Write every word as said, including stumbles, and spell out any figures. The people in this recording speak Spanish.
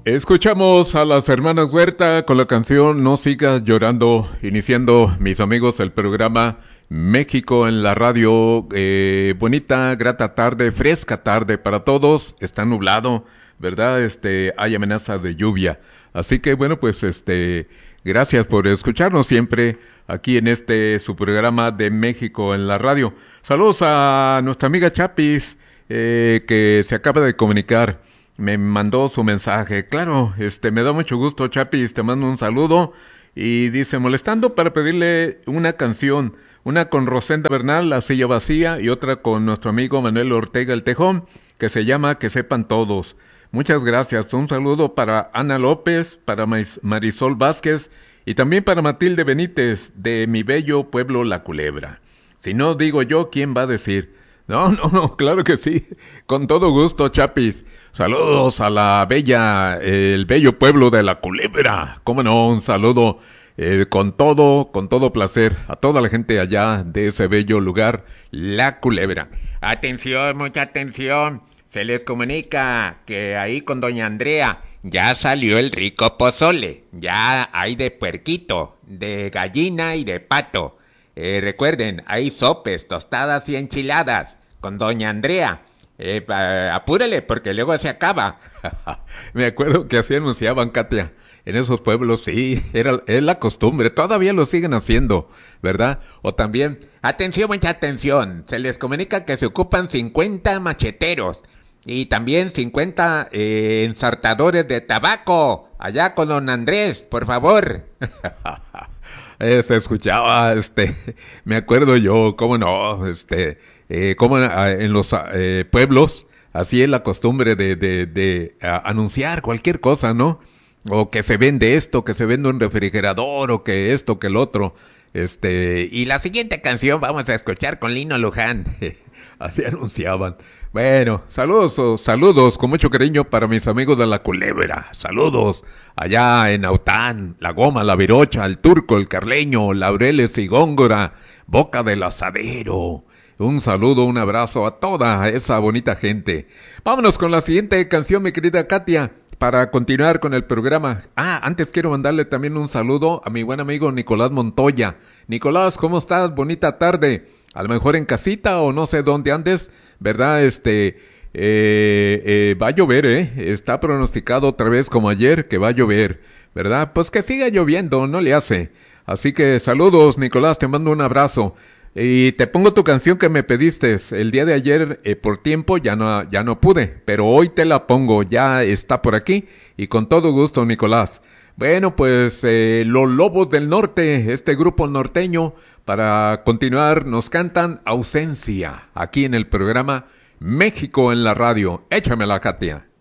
Escuchamos a las hermanas Huerta con la canción No sigas llorando, iniciando, mis amigos, el programa México en la radio. Eh, bonita, grata tarde, fresca tarde para todos. Está nublado, ¿verdad? Este, hay amenazas de lluvia. Así que bueno, pues este, gracias por escucharnos siempre aquí en este su programa de México en la radio. Saludos a nuestra amiga Chapis, eh, que se acaba de comunicar. Me mandó su mensaje. Claro, este, me da mucho gusto, Chapis, te mando un saludo. Y dice, molestando para pedirle una canción, una con Rosenda Bernal, La Silla Vacía, y otra con nuestro amigo Manuel Ortega El Tejón, que se llama Que Sepan Todos. Muchas gracias. Un saludo para Ana López, para Marisol Vázquez, y también para Matilde Benítez, de mi bello pueblo La Culebra. Si no digo yo, ¿quién va a decir? No, no, no, claro que sí. Con todo gusto, Chapis. Saludos a la bella, eh, el bello pueblo de La Culebra. Cómo no, un saludo eh, con todo, con todo placer a toda la gente allá de ese bello lugar, La Culebra. Atención, mucha atención. Se les comunica que ahí con doña Andrea ya salió el rico pozole. Ya hay de puerquito, de gallina y de pato. Eh, recuerden, hay sopes, tostadas y enchiladas con doña Andrea. Eh, apúrele porque luego se acaba. Me acuerdo que así anunciaban, Katia, en esos pueblos, sí, era, es la costumbre, todavía lo siguen haciendo, ¿verdad? O también, atención, mucha atención, se les comunica que se ocupan cincuenta macheteros y también cincuenta eh, ensartadores de tabaco, allá con don Andrés, por favor. Eh, se escuchaba, este, me acuerdo yo, cómo no, este, eh, cómo en los eh, pueblos, así es la costumbre de, de, de a, anunciar cualquier cosa, ¿no? O que se vende esto, que se vende un refrigerador, o que esto, que el otro, este. Y la siguiente canción vamos a escuchar con Lino Luján. Así anunciaban. Bueno, saludos, oh, saludos con mucho cariño para mis amigos de La Culebra. Saludos allá en Aután, La Goma, La Virocha, El Turco, El Carleño, Laureles y Góngora, Boca del Asadero. Un saludo, un abrazo a toda esa bonita gente. Vámonos con la siguiente canción, mi querida Katia, para continuar con el programa. Ah, antes quiero mandarle también un saludo a mi buen amigo Nicolás Montoya. Nicolás, ¿cómo estás? Bonita tarde. A lo mejor en casita o no sé dónde andes, ¿verdad? Este, eh, eh, va a llover, ¿eh? Está pronosticado otra vez como ayer que va a llover, ¿verdad? Pues que siga lloviendo, no le hace. Así que saludos, Nicolás, te mando un abrazo. Y te pongo tu canción que me pediste el día de ayer, eh, por tiempo ya no, ya no pude, pero hoy te la pongo, ya está por aquí y con todo gusto, Nicolás. Bueno, pues eh, Los Lobos del Norte, este grupo norteño, para continuar, nos cantan Ausencia, aquí en el programa México en la radio. Échamela, Katia.